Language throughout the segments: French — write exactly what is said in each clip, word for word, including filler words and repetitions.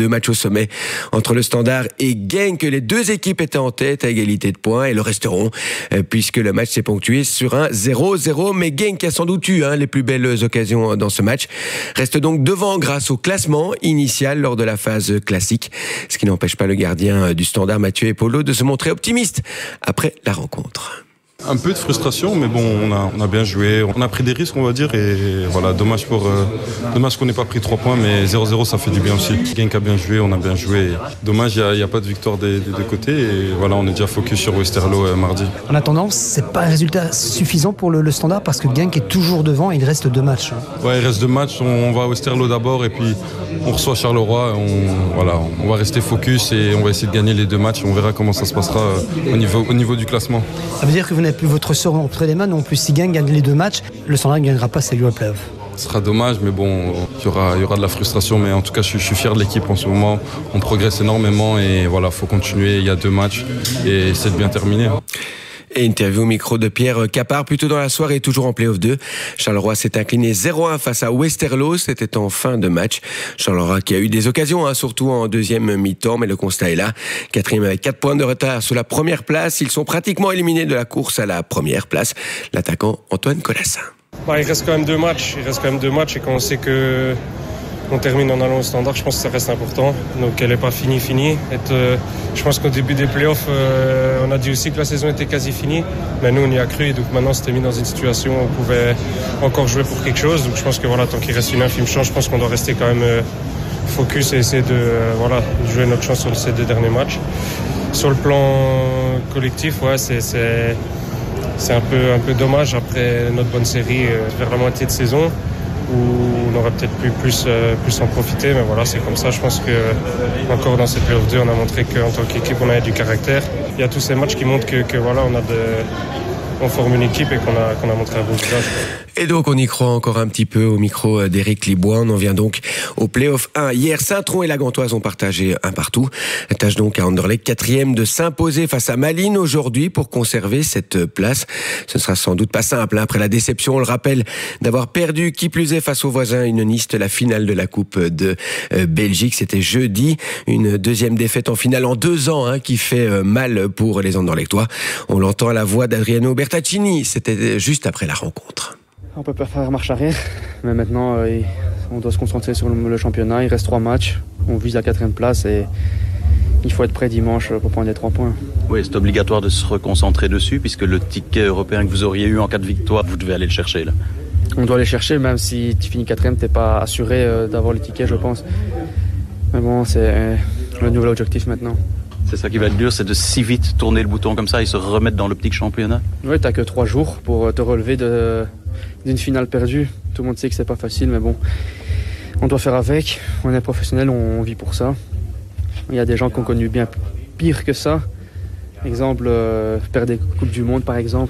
deux matchs au sommet entre le Standard et Genk. Les deux équipes étaient en tête à égalité de points et le resteront puisque le match s'est ponctué sur un zéro zéro. Mais Genk a sans doute eu hein, les plus belles occasions dans ce match. Reste donc devant grâce au classement initial lors de la phase classique. Ce qui n'empêche pas le gardien du Standard, Mathieu Epolo, de se montrer optimiste après la rencontre. Un peu de frustration, mais bon, on a, on a bien joué. On a pris des risques, on va dire. Et voilà, dommage, pour, euh, dommage qu'on n'ait pas pris trois points, mais zéro zéro, ça fait du bien aussi. Genk a bien joué, on a bien joué. Dommage, il n'y a, a pas de victoire des, des deux côtés. Et voilà, on est déjà focus sur Westerlo euh, mardi. En attendant, ce n'est pas un résultat suffisant pour le, le Standard parce que Genk est toujours devant et il reste deux matchs. Ouais, il reste deux matchs. On, on va à Westerlo d'abord et puis on reçoit Charleroi. On, voilà, on va rester focus et on va essayer de gagner les deux matchs. On verra comment ça se passera euh, au, niveau, au niveau du classement. Ça veut dire que vous n'avez plus votre sort entre les mains, non plus si Genk gagne les deux matchs, le Standard ne gagnera pas ses lieux à play-off. Ce sera dommage, mais bon, il y aura, il y aura de la frustration, mais en tout cas, je, je suis fier de l'équipe en ce moment. On progresse énormément et voilà, il faut continuer. Il y a deux matchs et c'est de bien terminer. Et interview au micro de Pierre Capard. Plus tôt dans la soirée, toujours en play-off deux. Charleroi s'est incliné zéro un face à Westerlo. C'était en fin de match. Charleroi qui a eu des occasions, hein, surtout en deuxième mi-temps, mais le constat est là. Quatrième avec quatre points de retard sur la première place. Ils sont pratiquement éliminés de la course à la première place. L'attaquant Antoine Colassin. Bah, il reste quand même deux matchs. Il reste quand même deux matchs et quand on sait que on termine en allant au Standard, je pense que ça reste important. Donc elle n'est pas finie, finie. Et, euh, je pense qu'au début des playoffs, euh, on a dit aussi que la saison était quasi finie. Mais nous, on y a cru. Et donc maintenant, c'était mis dans une situation où on pouvait encore jouer pour quelque chose. Donc je pense que voilà, tant qu'il reste une infime chance, je pense qu'on doit rester quand même euh, focus et essayer de euh, voilà, jouer notre chance sur ces deux derniers matchs. Sur le plan collectif, ouais, c'est, c'est, c'est un peu, un peu dommage après notre bonne série euh, vers la moitié de saison, où on aurait peut-être pu plus, euh, plus en profiter, mais voilà, c'est comme ça. Je pense que encore dans cette playoff deux, on a montré qu'en tant qu'équipe, on avait du caractère. Il y a tous ces matchs qui montrent que, que voilà, on a de, on forme une équipe et qu'on a, qu'on a montré un beau visage. Et donc on y croit encore un petit peu au micro d'Éric Libois. On en vient donc au play-off un. Hier, Saint-Tron et la Gantoise ont partagé un partout. Tâche donc à Anderlecht, quatrième, de s'imposer face à Malines aujourd'hui pour conserver cette place. Ce ne sera sans doute pas simple hein, après la déception, on le rappelle, d'avoir perdu, qui plus est, face aux voisins unionistes, la finale de la Coupe de euh, Belgique. C'était jeudi, une deuxième défaite en finale en deux ans hein, qui fait euh, mal pour les Anderlechtois. On l'entend à la voix d'Adriano Bertaccini. C'était juste après la rencontre. On peut pas faire marche arrière, mais maintenant euh, on doit se concentrer sur le, le championnat. Il reste trois matchs, on vise la quatrième place et il faut être prêt dimanche pour prendre les trois points. Oui, c'est obligatoire de se reconcentrer dessus puisque le ticket européen que vous auriez eu en cas de victoire, vous devez aller le chercher là. On doit aller chercher, même si tu finis quatrième, t'es pas assuré euh, d'avoir le ticket, je pense. Mais bon, c'est euh, le nouvel objectif maintenant. C'est ça qui va être dur, c'est de si vite tourner le bouton comme ça et se remettre dans l'optique championnat. Oui, t'as que trois jours pour te relever de... d'une finale perdue. Tout le monde sait que c'est pas facile, mais bon, on doit faire avec. On est professionnel, on vit pour ça. Il y a des gens qui ont connu bien pire que ça. Exemple, euh, perdre des Coupes du Monde, par exemple.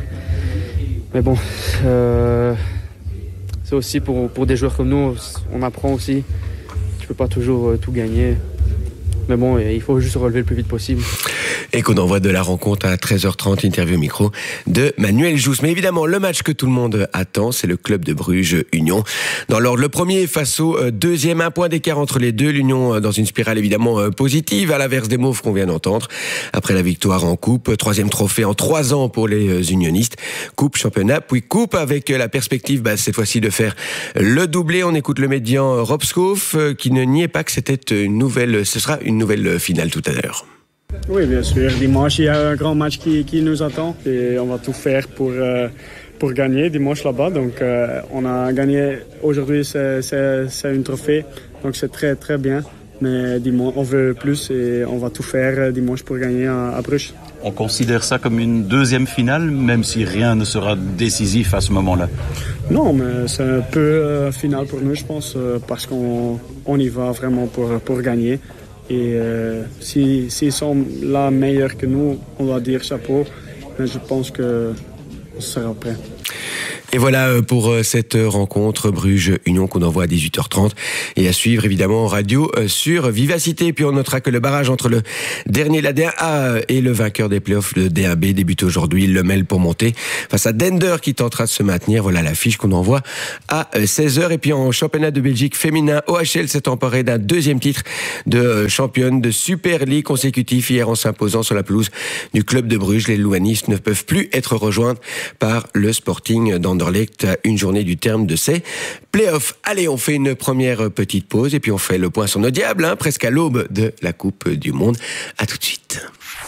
Mais bon, euh, c'est aussi pour, pour des joueurs comme nous, on apprend aussi. Tu peux pas toujours euh, tout gagner. Mais bon, il faut juste se relever le plus vite possible. Et qu'on envoie de la rencontre à treize heures trente, interview micro de Manuel Jousse. Mais évidemment, le match que tout le monde attend, c'est le club de Bruges Union. Dans l'ordre, le premier face au deuxième, un point d'écart entre les deux. L'Union dans une spirale évidemment positive, à l'inverse des Mauves qu'on vient d'entendre. Après la victoire en coupe, troisième trophée en trois ans pour les unionistes. Coupe, championnat, puis coupe avec la perspective, bah, cette fois-ci, de faire le doublé. On écoute le médian Rob Skoof, qui ne niait pas que c'était une nouvelle, ce sera une nouvelle finale tout à l'heure. Oui, bien sûr. Dimanche, il y a un grand match qui, qui nous attend et on va tout faire pour, euh, pour gagner dimanche là-bas. Donc, euh, on a gagné aujourd'hui, c'est, c'est, c'est un trophée, donc c'est très très bien. Mais dimanche, on veut plus et on va tout faire dimanche pour gagner à, à Bruges. On considère ça comme une deuxième finale, même si rien ne sera décisif à ce moment-là. Non, mais c'est un peu euh, finale pour nous, je pense, euh, parce qu'on on y va vraiment pour, pour gagner. Et euh, s'ils si, si sont là meilleurs que nous, on va dire chapeau. Mais je pense qu'on sera prêt. Et voilà pour cette rencontre Bruges-Union qu'on envoie à dix-huit heures trente et à suivre évidemment en radio sur Vivacité. Puis on notera que le barrage entre le dernier, la D un A et le vainqueur des playoffs, le D un B, débute aujourd'hui. Le Mel pour monter face à Dender qui tentera de se maintenir. Voilà l'affiche qu'on envoie à seize heures. Et puis en championnat de Belgique féminin, O H L s'est emparé d'un deuxième titre de championne de Super League consécutif hier en s'imposant sur la pelouse du club de Bruges. Les Louanistes ne peuvent plus être rejoints par le Sporting d'Anderlecht à une journée du terme de ces playoffs. Allez, on fait une première petite pause et puis on fait le point sur nos diables, hein, presque à l'aube de la Coupe du Monde. À tout de suite.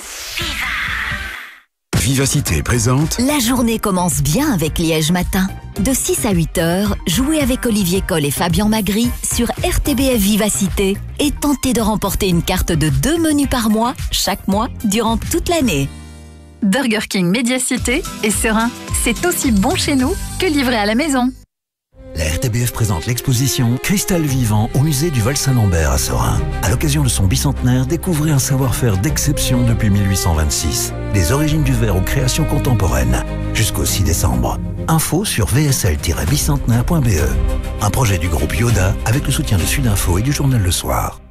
Vivacité présente. La journée commence bien avec Liège Matin. De six à huit heures, jouez avec Olivier Coll et Fabien Magri sur R T B F Vivacité et tentez de remporter une carte de deux menus par mois, chaque mois, durant toute l'année. Burger King Médiacité est serein. C'est aussi bon chez nous que livré à la maison. La R T B F présente l'exposition Cristal vivant au musée du Val-Saint-Lambert à Serein. À l'occasion de son bicentenaire, découvrez un savoir-faire d'exception depuis mille huit cent vingt-six. Des origines du verre aux créations contemporaines. Jusqu'au six décembre. Info sur v s l tiret bicentenaire point b e. Un projet du groupe Yoda avec le soutien de Sudinfo et du journal Le Soir.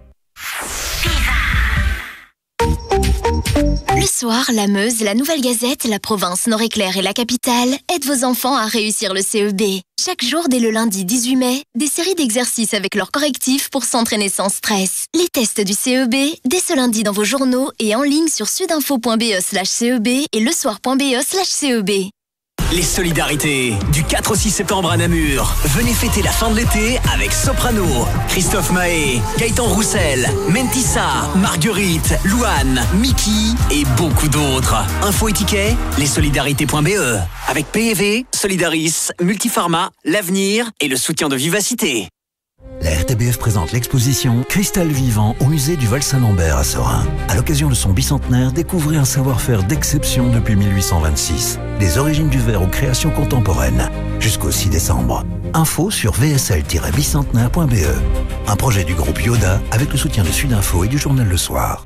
Le soir, la Meuse, la Nouvelle Gazette, la province Nord-Éclair et la capitale aident vos enfants à réussir le C E B. Chaque jour, dès le lundi dix-huit mai, des séries d'exercices avec leurs correctifs pour s'entraîner sans stress. Les tests du C E B, dès ce lundi dans vos journaux et en ligne sur sudinfo point b e slash C E B et lesoir point b e slash C E B. Les solidarités, du quatre au six septembre à Namur. Venez fêter la fin de l'été avec Soprano, Christophe Mahé, Gaëtan Roussel, Mentissa, Marguerite, Louane, Mickey et beaucoup d'autres. Info et tickets, lessolidarités point b e. Avec P E V, Solidaris, Multipharma, l'Avenir et le soutien de Vivacité. La R T B F présente l'exposition Cristal vivant au musée du Val-Saint-Lambert à Serein. À l'occasion de son bicentenaire, découvrez un savoir-faire d'exception depuis mille huit cent vingt-six. Des origines du verre aux créations contemporaines. Jusqu'au six décembre. Info sur v s l tiret bicentenaire point b e. Un projet du groupe Yoda avec le soutien de Sudinfo et du journal Le Soir.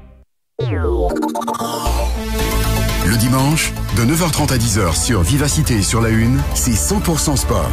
Le dimanche, de neuf heures trente à dix heures sur Vivacité et sur la Une, c'est cent pour cent sport.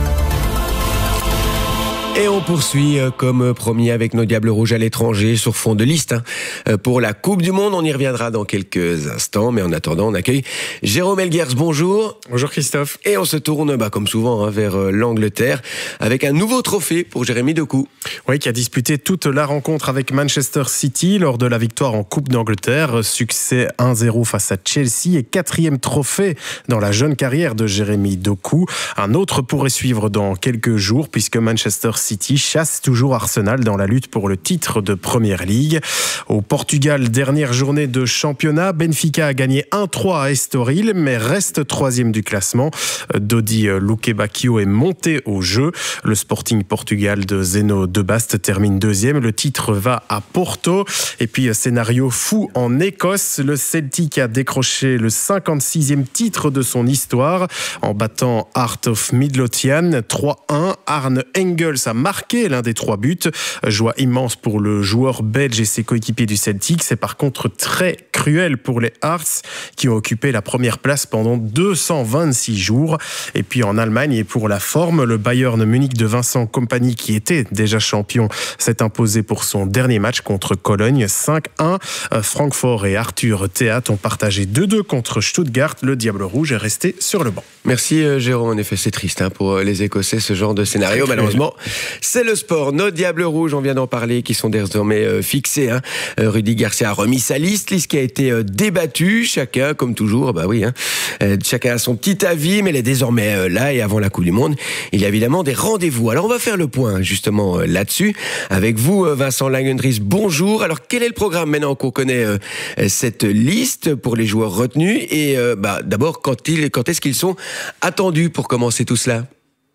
Et on poursuit comme promis avec nos Diables Rouges à l'étranger sur fond de liste hein, pour la Coupe du Monde. On y reviendra dans quelques instants, mais en attendant, on accueille Jérôme Elguers. Bonjour. Bonjour Christophe. Et on se tourne, bah, comme souvent, hein, vers l'Angleterre avec un nouveau trophée pour Jérémy Doku. Oui, qui a disputé toute la rencontre avec Manchester City lors de la victoire en Coupe d'Angleterre. Succès un zéro face à Chelsea et quatrième trophée dans la jeune carrière de Jérémy Doku. Un autre pourrait suivre dans quelques jours puisque Manchester City chasse toujours Arsenal dans la lutte pour le titre de Premier League. Au Portugal, dernière journée de championnat, Benfica a gagné un trois à Estoril, mais reste troisième du classement. Dodi Lukebakio est monté au jeu. Le Sporting Portugal de Zeno de Bast termine deuxième. Le titre va à Porto. Et puis, scénario fou en Écosse. Le Celtic a décroché le cinquante-sixième titre de son histoire en battant Heart of Midlothian trois un. Arne Engels a marqué l'un des trois buts. Joie immense pour le joueur belge et ses coéquipiers du Celtic. C'est par contre très cruel pour les Hearts qui ont occupé la première place pendant deux cent vingt-six jours. Et puis en Allemagne, et pour la forme, le Bayern Munich de Vincent Kompany, qui était déjà champion, s'est imposé pour son dernier match contre Cologne cinq un. Francfort et Arthur Théat ont partagé deux deux contre Stuttgart. Le Diable Rouge est resté sur le banc. Merci Jérôme. En effet, c'est triste hein, pour les Écossais, ce genre de scénario, malheureusement. C'est le sport. Nos Diables Rouges, on vient d'en parler, qui sont désormais euh, fixés. Hein. Euh, Rudy Garcia a remis sa liste, liste qui a été euh, débattue. Chacun, comme toujours, bah oui, hein, euh, chacun a son petit avis, mais elle est désormais euh, là. Et avant la Coupe du Monde, il y a évidemment des rendez-vous. Alors, on va faire le point, justement, euh, là-dessus. Avec vous, euh, Vincent Langendries, bonjour. Alors, quel est le programme maintenant qu'on connaît euh, cette liste pour les joueurs retenus? Et euh, bah, d'abord, quand, il, quand est-ce qu'ils sont attendus pour commencer tout cela?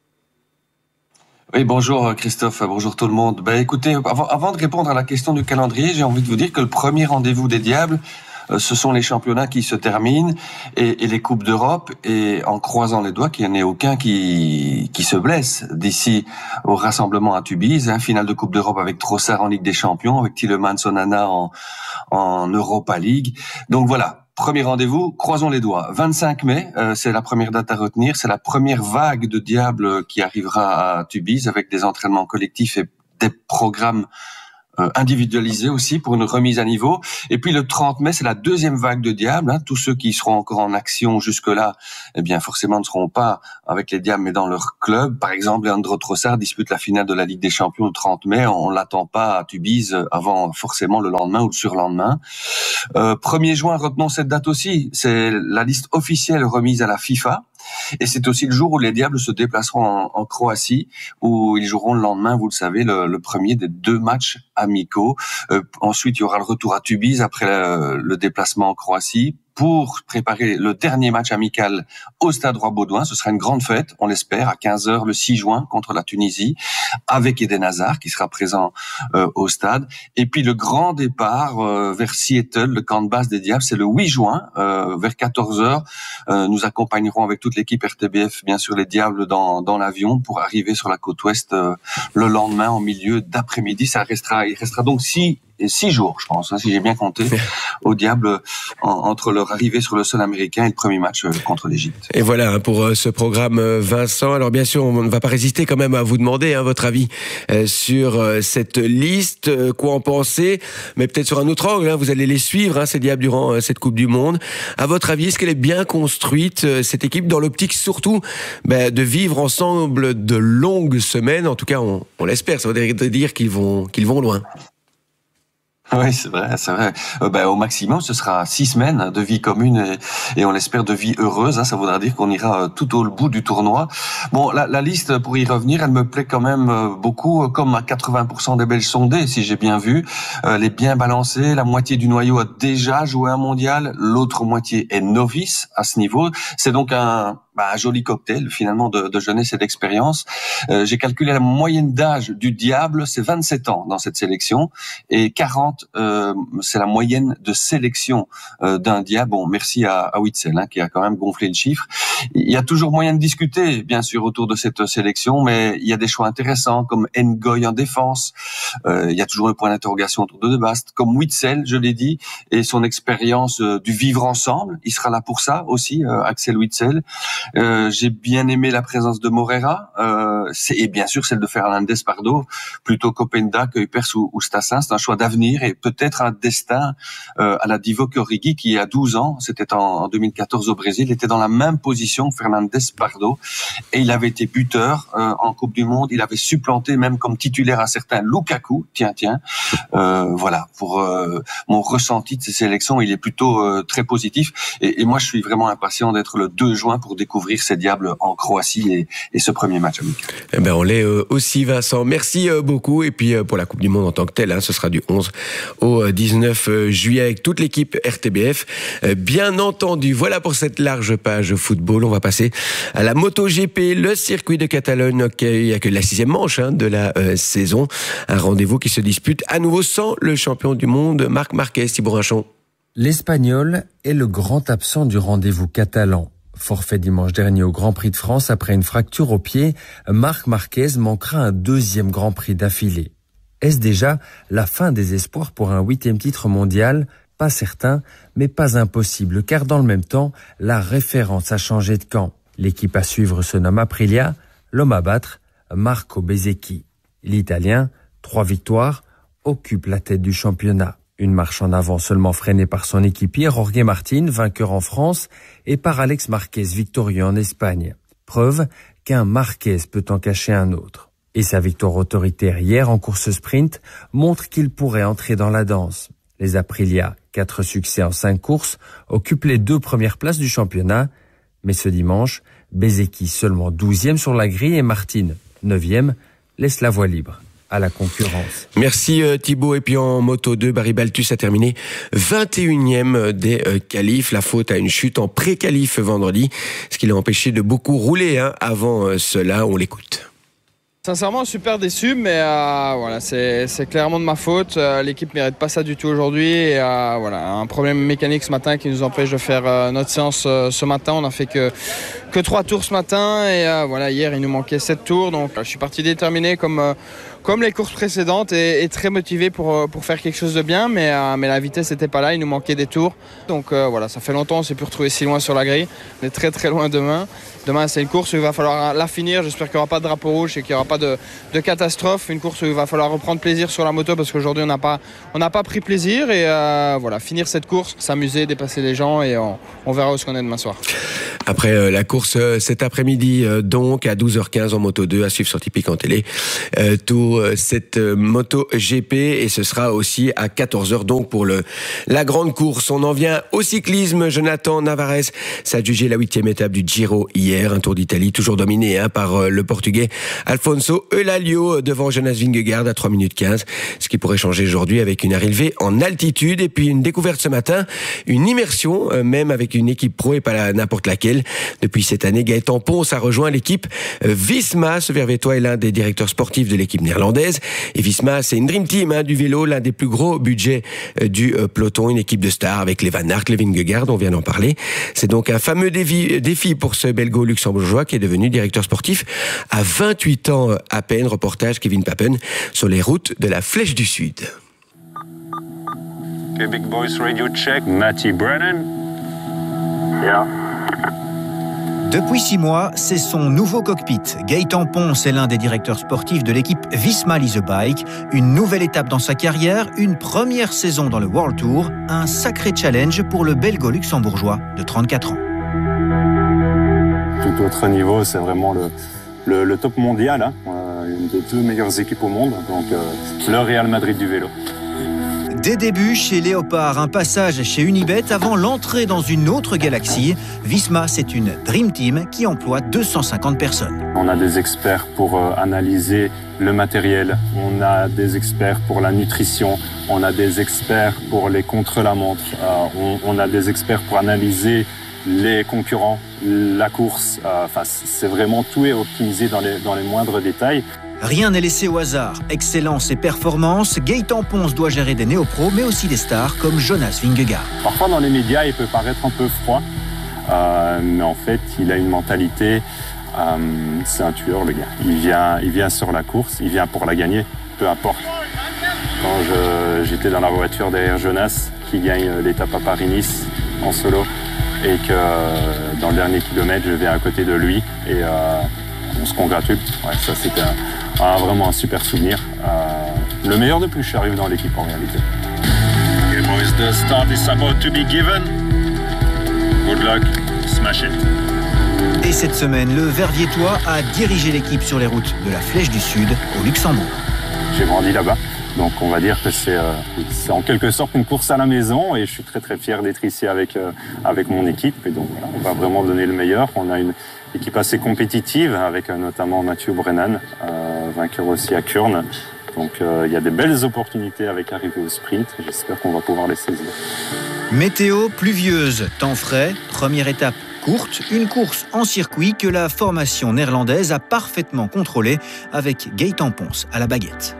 Oui, bonjour Christophe, bonjour tout le monde. Ben, écoutez, avant, avant de répondre à la question du calendrier, j'ai envie de vous dire que le premier rendez-vous des Diables ce sont les championnats qui se terminent et, et les Coupes d'Europe, et en croisant les doigts qu'il n'y en ait aucun qui, qui se blesse d'ici au rassemblement à Tubize, hein, finale de Coupe d'Europe avec Trossard en Ligue des Champions, avec Tielemans, Onana en, en Europa League. Donc voilà. Premier rendez-vous, croisons les doigts. vingt-cinq mai, euh, c'est la première date à retenir. C'est la première vague de Diable qui arrivera à Tubize avec des entraînements collectifs et des programmes euh, individualisés aussi pour une remise à niveau. Et puis le trente mai, c'est la deuxième vague de Diable. Hein. Tous ceux qui seront encore en action jusque-là, eh bien forcément ne seront pas avec les Diables mais dans leur club. Par exemple, Leandro Trossard dispute la finale de la Ligue des Champions le trente mai. On l'attend pas à Tubize avant forcément le lendemain ou le surlendemain. Euh, premier juin, retenons cette date aussi. C'est la liste officielle remise à la FIFA. Et c'est aussi le jour où les Diables se déplaceront en, en Croatie, où ils joueront le lendemain, vous le savez, le, le premier des deux matchs amicaux. Euh, ensuite, il y aura le retour à Tubize après le, le déplacement en Croatie pour préparer le dernier match amical au Stade Roi-Baudouin. Ce sera une grande fête, on l'espère, à quinze heures le six juin contre la Tunisie, avec Eden Hazard qui sera présent euh, au stade. Et puis le grand départ euh, vers Seattle, le camp de base des Diables, c'est le huit juin, euh, vers quatorze heures. Euh, nous accompagnerons avec toute l'équipe R T B F, bien sûr, les Diables dans, dans l'avion pour arriver sur la côte ouest euh, le lendemain en milieu d'après-midi. Ça restera, il restera donc six six jours, je pense, hein, si j'ai bien compté, au Diable en, entre leur arrivée sur le sol américain et le premier match euh, contre l'Égypte. Et voilà hein, pour euh, ce programme, euh, Vincent. Alors bien sûr, on ne va pas résister quand même à vous demander hein, votre avis euh, sur euh, cette liste, euh, quoi en penser, mais peut-être sur un autre angle. Hein, vous allez les suivre, hein, ces Diables, durant euh, cette Coupe du Monde. À votre avis, est-ce qu'elle est bien construite, euh, cette équipe, dans l'optique surtout ben, de vivre ensemble de longues semaines? En tout cas, on, on l'espère. Ça veut dire qu'ils vont, qu'ils vont loin. Oui, c'est vrai, c'est vrai. Euh, ben, au maximum, ce sera six semaines de vie commune et, et on l'espère de vie heureuse. Hein. Ça voudra dire qu'on ira euh, tout au bout du tournoi. Bon, la, la liste, pour y revenir, elle me plaît quand même euh, beaucoup, euh, comme à quatre-vingts pour cent des Belges sondés, si j'ai bien vu. Euh, elle est bien balancée. La moitié du noyau a déjà joué un mondial. L'autre moitié est novice à ce niveau. C'est donc un... Bah, un joli cocktail finalement de, de jeunesse et d'expérience. Euh, j'ai calculé la moyenne d'âge du Diable, c'est vingt-sept ans dans cette sélection, et quarante, euh, c'est la moyenne de sélection euh, d'un Diable. Bon, merci à, à Witsel hein, qui a quand même gonflé le chiffre. Il y a toujours moyen de discuter, bien sûr, autour de cette sélection, mais il y a des choix intéressants comme Ngoy en défense. Euh, il y a toujours le point d'interrogation autour de De Bast, comme Witsel, je l'ai dit, et son expérience euh, du vivre ensemble. Il sera là pour ça aussi, euh, Axel Witsel. Euh, j'ai bien aimé la présence de Moreira euh, c'est, et bien sûr celle de Fernandez Pardo, plutôt qu'Openda, Kuipers ou, ou Stassin. C'est un choix d'avenir et peut-être un destin euh, à la Divock Origi qui, à douze ans, c'était en, en deux mille quatorze au Brésil, était dans la même position que Fernandez Pardo et il avait été buteur euh, en Coupe du Monde. Il avait supplanté même comme titulaire un certain Lukaku. Tiens, tiens. Euh, voilà, pour euh, mon ressenti de ces sélections, il est plutôt euh, très positif et, et moi je suis vraiment impatient d'être le deux juin pour découvrir ces Diables en Croatie et, et ce premier match amical. Eh ben on l'est euh, aussi, Vincent. Merci euh, beaucoup. Et puis euh, pour la Coupe du Monde en tant que telle, hein, ce sera du onze au dix-neuf juillet avec toute l'équipe R T B F. Euh, bien entendu. Voilà pour cette large page football. On va passer à la MotoGP, le circuit de Catalogne qui accueille la sixième manche hein, de la euh, saison. Un rendez-vous qui se dispute à nouveau sans le champion du monde, Marc Marquez. Thibaut Rinchon. L'Espagnol est le grand absent du rendez-vous catalan. Forfait dimanche dernier au Grand Prix de France après une fracture au pied, Marc Marquez manquera un deuxième Grand Prix d'affilée. Est-ce déjà la fin des espoirs pour un huitième titre mondial? Pas certain, mais pas impossible, car dans le même temps, la référence a changé de camp. L'équipe à suivre se nomme Aprilia, l'homme à battre, Marco Bezzecchi. L'Italien, trois victoires, occupe la tête du championnat. Une marche en avant seulement freinée par son équipier Jorge Martin, vainqueur en France, et par Alex Marquez, victorieux en Espagne. Preuve qu'un Marquez peut en cacher un autre. Et sa victoire autoritaire hier en course sprint montre qu'il pourrait entrer dans la danse. Les Aprilia, quatre succès en cinq courses, occupent les deux premières places du championnat. Mais ce dimanche, Bezzecchi, seulement douzième sur la grille, et Martin, neuvième, laisse la voie libre à la concurrence. Merci euh, Thibaut. Et puis en moto deux, Barry Baltus a terminé vingt et unième des euh, qualifs. La faute à une chute en pré-qualif vendredi, ce qui l'a empêché de beaucoup rouler hein, avant euh, cela. On l'écoute. Sincèrement, super déçu, mais euh, voilà, c'est, c'est clairement de ma faute. Euh, l'équipe ne mérite pas ça du tout aujourd'hui. Et, euh, voilà, un problème mécanique ce matin qui nous empêche de faire euh, notre séance euh, ce matin. On n'a fait que, que trois tours ce matin. Et euh, voilà, hier, il nous manquait sept tours. Donc, euh, je suis parti déterminé comme, euh, comme les courses précédentes et, et très motivé pour, pour faire quelque chose de bien. Mais, euh, mais la vitesse n'était pas là. Il nous manquait des tours. Donc, euh, voilà, ça fait longtemps qu'on ne s'est plus retrouvé si loin sur la grille. On est très, très loin demain. Demain, c'est une course où il va falloir la finir. J'espère qu'il n'y aura pas de drapeau rouge et qu'il n'y aura pas de, de catastrophe. Une course où il va falloir reprendre plaisir sur la moto parce qu'aujourd'hui, on n'a pas, on n'a pas pris plaisir. Et euh, voilà, finir cette course, s'amuser, dépasser les gens et on, on verra où ce qu'on est demain soir. Après euh, la course euh, cet après-midi, euh, donc à douze heures quinze en moto deux, à suivre sur Tipeee en télé, euh, tout euh, cette euh, moto G P et ce sera aussi à quatorze heures donc pour le, la grande course. On en vient au cyclisme. Jonathan Navarez s'adjugeait la huitième étape du Giro hier, un Tour d'Italie toujours dominé hein, par euh, le Portugais Alfonso Eulalio devant Jonas Vingegaard à trois minutes quinze, ce qui pourrait changer aujourd'hui avec une arrivée en altitude et puis une découverte ce matin, une immersion euh, même avec une équipe pro et pas la, n'importe laquelle. Depuis cette année, Gaëtan Ponce a rejoint l'équipe Visma. Ce Vervétois est l'un des directeurs sportifs de l'équipe néerlandaise. Et Visma, c'est une dream team hein, du vélo, l'un des plus gros budgets euh, du euh, peloton, une équipe de stars avec les Van Aert, les Vingegaard, on vient d'en parler. C'est donc un fameux défi, défi pour ce belgo-luxembourgeois qui est devenu directeur sportif à vingt-huit ans à peine. Reportage Kevin Papen sur les routes de la Flèche du Sud. Okay, big boys radio check. Matty Brennan. Yeah. Depuis six mois, c'est son nouveau cockpit. Gaëtan Ponce est l'un des directeurs sportifs de l'équipe Visma Lease a Bike. Une nouvelle étape dans sa carrière, une première saison dans le World Tour, un sacré challenge pour le belgo-luxembourgeois de trente-quatre ans. Tout autre niveau, c'est vraiment le, le, le top mondial, hein. euh, une des deux meilleures équipes au monde, donc euh, le Real Madrid du vélo. Des débuts chez Léopard, un passage chez Unibet avant l'entrée dans une autre galaxie. Visma, c'est une Dream Team qui emploie deux cent cinquante personnes. On a des experts pour euh, analyser le matériel, on a des experts pour la nutrition, on a des experts pour les contre-la-montre, euh, on, on a des experts pour analyser les concurrents, la course. Euh, enfin, c'est vraiment tout est optimisé dans les, dans les moindres détails. Rien n'est laissé au hasard. Excellence et performance, Gaëtan Ponce doit gérer des néo-pros, mais aussi des stars comme Jonas Vingegaard. Parfois dans les médias, il peut paraître un peu froid, euh, mais en fait, il a une mentalité, euh, c'est un tueur le gars. Il vient, il vient sur la course, il vient pour la gagner, peu importe. Quand je, j'étais dans la voiture derrière Jonas, qui gagne l'étape à Paris-Nice en solo, et que dans le dernier kilomètre, je viens à côté de lui, et euh, on se congratule. Ouais, ça, c'était un, un, vraiment un super souvenir. Euh, le meilleur de plus, je suis arrivé dans l'équipe en réalité. Okay, boys, the start is about to be given. Good luck, smash it. Et cette semaine, le Verviétois a dirigé l'équipe sur les routes de la Flèche du Sud au Luxembourg. J'ai grandi là-bas, donc on va dire que c'est, euh, c'est en quelque sorte une course à la maison et je suis très très fier d'être ici avec, euh, avec mon équipe. Et donc voilà, on va vraiment donner le meilleur. On a une équipe assez compétitive avec euh, notamment Mathieu Brennan, euh, vainqueur aussi à Kurn. Donc euh, il y a des belles opportunités avec l'arrivée au sprint. J'espère qu'on va pouvoir les saisir. Météo pluvieuse, temps frais, première étape courte, une course en circuit que la formation néerlandaise a parfaitement contrôlée avec Gaëtan Ponce à la baguette.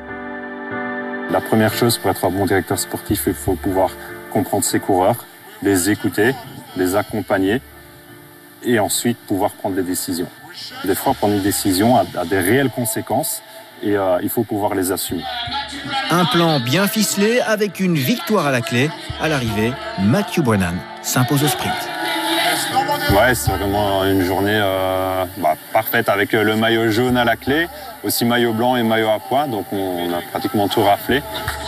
La première chose pour être un bon directeur sportif, il faut pouvoir comprendre ses coureurs, les écouter, les accompagner et ensuite pouvoir prendre des décisions. Des fois, prendre une décision a, a des réelles conséquences et euh, il faut pouvoir les assumer. Un plan bien ficelé avec une victoire à la clé. À l'arrivée, Mathieu Brennan s'impose au sprint. Ouais, c'est vraiment une journée euh, bah, parfaite avec le maillot jaune à la clé, aussi maillot blanc et maillot à pois, donc on a pratiquement tout raflé.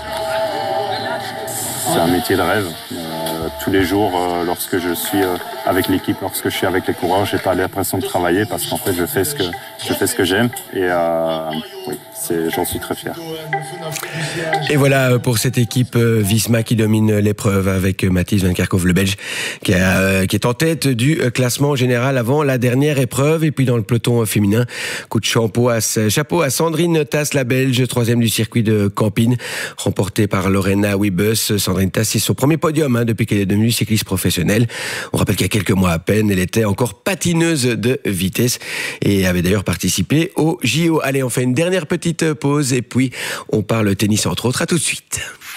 C'est un métier de rêve. Euh, tous les jours, euh, lorsque je suis euh, avec l'équipe, lorsque je suis avec les coureurs, j'ai pas l'impression de travailler parce qu'en fait, je fais ce que je fais ce que j'aime et euh, oui, c'est, j'en suis très fier. Et voilà pour cette équipe Visma qui domine l'épreuve avec Matthijs van Kerkhoff, le Belge, qui, a, qui est en tête du classement général avant la dernière épreuve. Et puis dans le peloton féminin, coup de chapeau à, chapeau à Sandrine Tass, la Belge, troisième du circuit de Campine, remportée par Lorena Wiebes. Sandrine Tass, c'est son premier podium hein, depuis qu'elle est devenue cycliste professionnelle. On rappelle qu'il y a quelques mois à peine, elle était encore patineuse de vitesse et avait d'ailleurs participé au J O. Allez, on fait une dernière petite pause et puis on parle tennis entre autres. À tout de suite.